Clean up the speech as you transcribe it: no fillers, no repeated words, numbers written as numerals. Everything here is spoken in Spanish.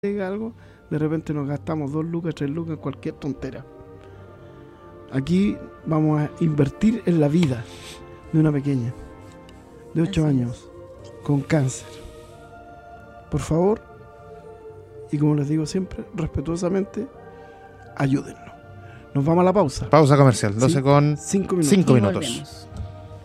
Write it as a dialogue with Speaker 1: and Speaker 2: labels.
Speaker 1: llega algo, de repente nos gastamos 2 lucas, 3 lucas, cualquier tontera. Aquí vamos a invertir en la vida de una pequeña de 8 años con cáncer. Por favor, y como les digo siempre, respetuosamente, ayúdennos. Nos vamos a la pausa.
Speaker 2: Pausa comercial, 12 con
Speaker 1: 5 minutos.
Speaker 2: 5 minutos.
Speaker 3: Volvemos.